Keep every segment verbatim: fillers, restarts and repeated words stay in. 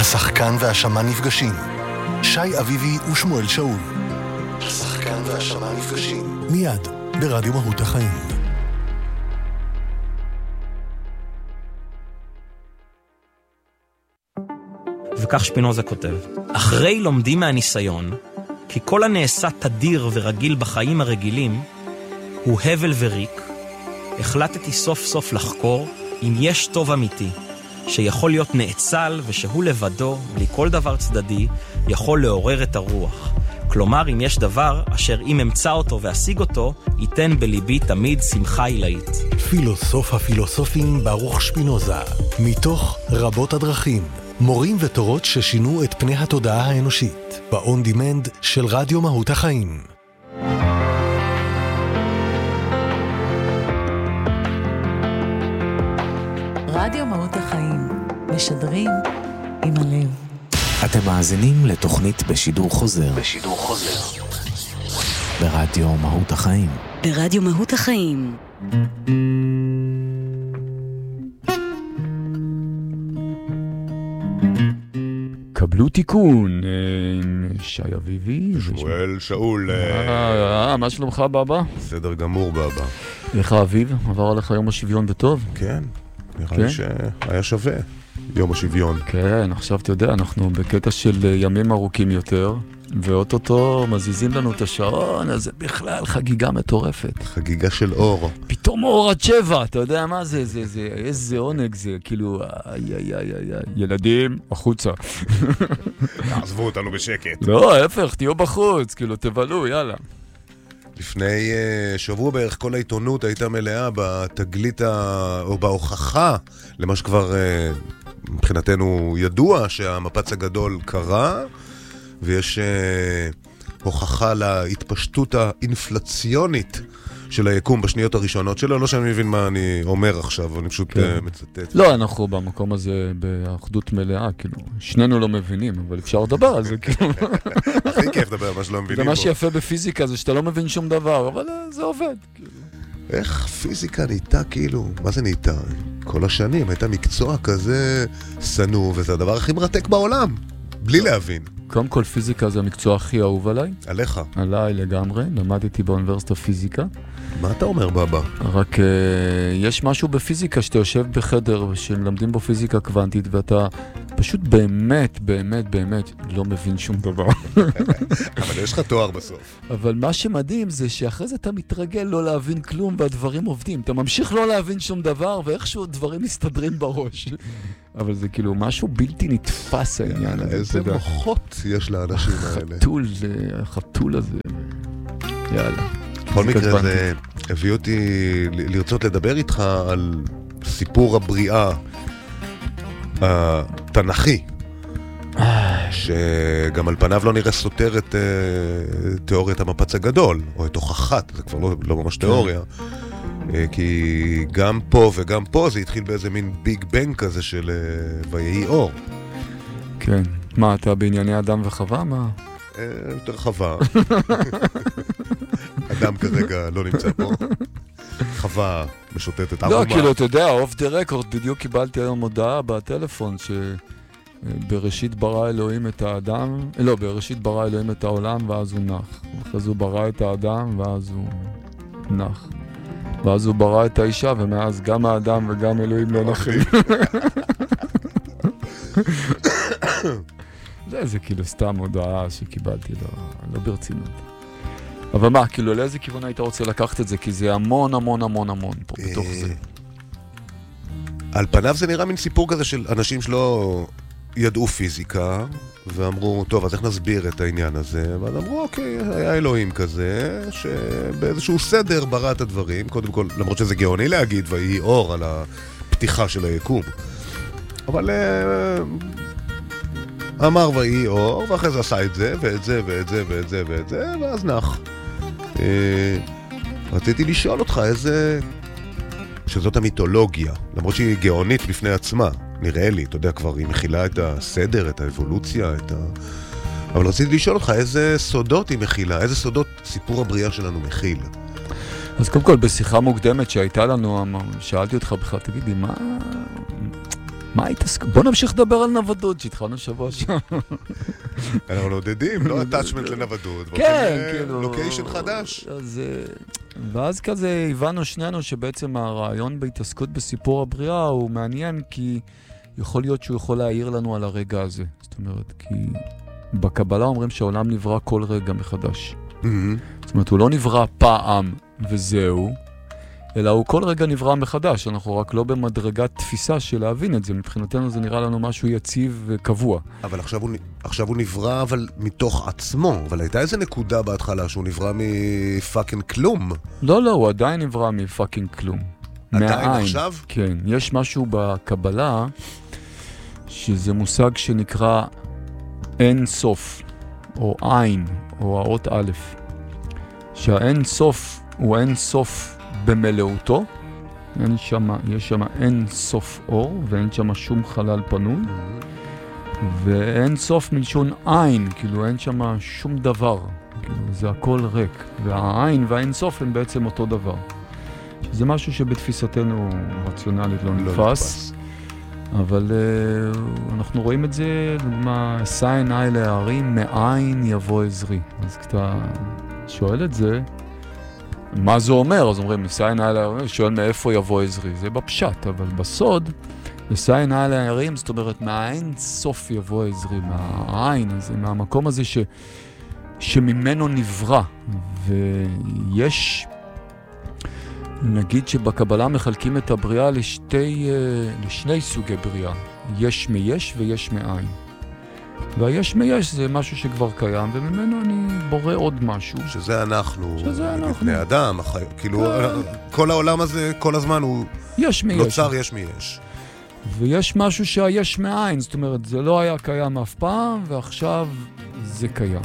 השחקן והשמן נפגשים. שי אביבי ושמואל שאול. השחקן והשמן נפגשים. מיד ברדיו מהות החיים. וכך שפינוזה כותב, אחרי לומדים מהניסיון, כי כל הנעשה תדיר ורגיל בחיים הרגילים, הוא הבל וריק, החלטתי סוף סוף לחקור אם יש טוב אמיתי, שיכול להיות נאצל ושהוא לבדו, בלי כל דבר צדדי, יכול לעורר את הרוח. כלומר, אם יש דבר אשר אם אמצא אותו ואשיג אותו, ייתן בליבי תמיד שמחה עילאית. פילוסוף הפילוסופים ברוך שפינוזה, מתוך רבות הדרכים, מורים ותורות ששינו את פני התודעה האנושית, באון דימנד של רדיו מהות החיים. רדיו מהות החיים, משדרים עם הלב. אתם מאזינים לתוכנית בשידור חוזר. בשידור חוזר. ברדיו מהות החיים. ברדיו מהות החיים. קבלו תיקון, שי אביבי. שמואל שאול. אה, מה שלומך בבא? בסדר גמור בבא. איך האביב? עבר עליך יום השוויון בטוב? כן, נראה לי שהיה שווה יום השוויון. כן, עכשיו אתה יודע, אנחנו בקטע של ימים ארוכים יותר, ואוטוטו מזיזים לנו את השעון, אז זה בכלל חגיגה מטורפת. חגיגה של אור. פתאום אור עד שבע, אתה יודע מה זה, זה, זה, איזה עונג זה, כאילו, איי, איי, איי, איי, ילדים, החוצה. תעזבו אותנו בשקט. לא, ההפך, תהיו בחוץ, כאילו, תבלו, יאללה. לפני uh, שבוע בערך כל העיתונות הייתה מלאה בתגלית ה... או בהוכחה למה שכבר uh, מבחינתנו ידוע שהמפץ הגדול קרה, ויש uh, הוכחה להתפשטות האינפלציונית של היקום בשניות הראשונות שלו. לא שאני מבין מה אני אומר עכשיו, אני פשוט כן. uh, מצטט. לא, אנחנו במקום הזה באחדות מלאה, כאילו, שנינו לא מבינים, אבל אפשר לדבר על זה, כאילו. הכי כיף לדבר מה שלא מבינים זה מה בו. שיפה בפיזיקה, זה שאתה לא מבין שום דבר, אבל זה עובד, כאילו. איך פיזיקה נהייתה כאילו, מה זה נהייתה? כל השנים הייתה מקצוע כזה סנוע, וזה הדבר הכי מרתק בעולם, בלי להבין. קודם כל, פיזיקה זה המקצוע הכי אהוב עליי. עליך? עליי לגמרי, למדתי באוניברסיטה פיזיקה. מה אתה אומר, בבא? רק uh, יש משהו בפיזיקה שאתה יושב בחדר שמלמדים בו פיזיקה קוונטית, ואתה פשוט באמת, באמת, באמת לא מבין שום דבר. אבל יש לך תואר בסוף. אבל מה שמדהים זה שאחרי זה אתה מתרגל לא להבין כלום והדברים עובדים. אתה ממשיך לא להבין שום דבר ואיכשהו דברים מסתדרים בראש. אבל זה כאילו משהו בלתי נתפס העניין הזה. איזה מוחות יש לאנשים האלה. חתול, החתול הזה. יאללה. בכל מקרה זה הביא אותי לרצות לדבר איתך על סיפור הבריאה התנ"כי, שגם על פניו לא נראה סותר את תיאוריית המפץ הגדול, או את הוכחת, זה כבר לא, לא ממש תיאוריה, כי גם פה וגם פה זה התחיל באיזה מין ביג בנג כזה של ויהי אור. כן. מה, אתה בענייני אדם וחווה? מה? יותר חווה. אדם כרגע לא נמצא פה. חווה משוטטת ערומה. לא, כאילו, אתה יודע, אוף דה רקורד, בדיוק קיבלתי היום הודעה בטלפון שבראשית ברא אלוהים את האדם, לא, בראשית ברא אלוהים את העולם ואז הוא נח. אחרי הוא ברא את האדם ואז הוא נח. ואז הוא ברא את האישה ומאז גם האדם וגם אלוהים לא נחים. זה, זה כאילו סתם הודעה שקיבלתי, לא, לא ברצינות. אבל מה, כאילו, לאיזה כיוון היית רוצה לקחת את זה? כי זה המון המון המון המון פה בתוך זה. על פניו זה נראה מין סיפור כזה של אנשים שלא ידעו פיזיקה, ואמרו, טוב, אז איך נסביר את העניין הזה? ואז אמרו, אוקיי, היה אלוהים כזה, שבאיזשהו סדר ברא את הדברים, קודם כל, למרות שזה גאוני להגיד, ויהי אור על הפתיחה של היקום. אבל אמר ויהי אור, ואחרי זה עשה את זה, ואת זה, ואת זה, ואת זה, ואת זה, ואז נח. רציתי לשאול אותך איזה... שזאת המיתולוגיה, למרות שהיא גאונית בפני עצמה, נראה לי, אתה יודע, כבר היא מכילה את הסדר, את האבולוציה, את ה... אבל רציתי לשאול אותך איזה סודות היא מכילה, איזה סודות סיפור הבריאה שלנו מכיל. אז קודם כל, בשיחה מוקדמת שהייתה לנו, שאלתי אותך בכלל, תגידי, מה... מה התעסק? בוא נמשיך לדבר על נוודות שהתחלנו שבוע שם. אנחנו נודדים, לא attachment לנוודות. כן, כאילו... לוקיישן חדש. ואז כזה הבנו שנינו שבעצם הרעיון בהתעסקות בסיפור הבריאה הוא מעניין, כי יכול להיות שהוא יכול להעיר לנו על הרגע הזה. זאת אומרת, כי בקבלה אומרים שהעולם נברא כל רגע מחדש. זאת אומרת, הוא לא נברא פעם וזהו, אלא הוא כל רגע נברא מחדש. אנחנו רק לא במדרגת תפיסה של להבין את זה. מבחינתנו זה נראה לנו משהו יציב וקבוע. אבל עכשיו הוא, עכשיו הוא נברא אבל מתוך עצמו. אבל הייתה איזה נקודה בהתחלה שהוא נברא מפאקינג כלום. לא, לא, הוא עדיין נברא מפאקינג כלום. עדיין מהעין. עכשיו? כן, יש משהו בקבלה שזה מושג שנקרא אין סוף, או עין, או האות א', שהאין סוף הוא אין סוף במלאותו, אין שמה, יש שם אין סוף אור, ואין שם שום חלל פנוי, ואין סוף מלשון עין, כאילו אין שם שום דבר, כאילו זה הכל ריק, והעין והאין סוף הם בעצם אותו דבר. זה משהו שבתפיסתנו רציונלית לא נתפס, אבל uh, אנחנו רואים את זה, לדוגמה, שא עיני להרים, מאין יבוא עזרי. אז כשאתה שואל את זה, מה זה אומר? אז אומרים, שא עיני להרים, שואל מאיפה יבוא עזרי. זה בפשט, אבל בסוד, שא עיני להרים, זאת אומרת, מהאין סוף יבוא עזרי, מהעין הזה, מהמקום הזה ש, שממנו נברא. ויש... נגיד שבקבלה מחלקים את הבריאה לשתי, לשני סוגי בריאה. יש מיש ויש מאין. והיש מיש זה משהו שכבר קיים, וממנו אני בורא עוד משהו. שזה אנחנו, שזה אנחנו. בני אדם, החי... כאילו, כל העולם הזה, כל הזמן הוא יש מיש. נוצר יש מיש. ויש משהו שהיש מאין, זאת אומרת, זה לא היה קיים אף פעם, ועכשיו זה קיים.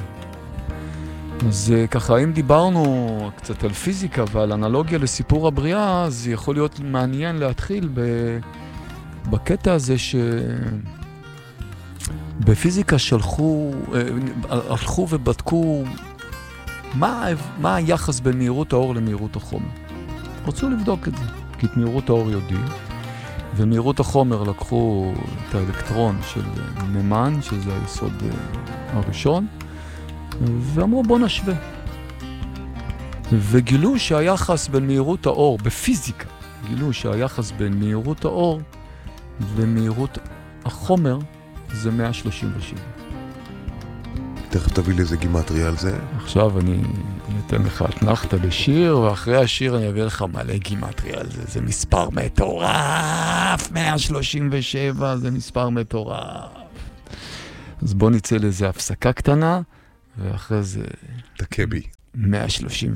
אז ככה, אם דיברנו קצת על פיזיקה ועל אנלוגיה לסיפור הבריאה, אז יכול להיות מעניין להתחיל ב... בקטע הזה שבפיזיקה שלחו, הלכו ובדקו מה, מה היחס בין מהירות האור למהירות החומר. רצו לבדוק את זה, כי את מהירות האור יודעים, ומהירות החומר לקחו את האלקטרון של נמן, שזה היסוד הראשון, ואמרו בוא נשווה. וגילו שהיחס בין מהירות האור, בפיזיקה, גילו שהיחס בין מהירות האור ומהירות החומר זה מאה שלושים ושבע. תכף תביא לי איזה גימטריה על זה. עכשיו אני אתן לך אתנחתא בשיר, ואחרי השיר אני אביא לך מלא גימטריה על זה. זה מספר מטורף, מאה שלושים ושבע, זה מספר מטורף. אז בוא נצא לזה הפסקה קטנה, ואחרי זה... תקה בי. מאה שלושים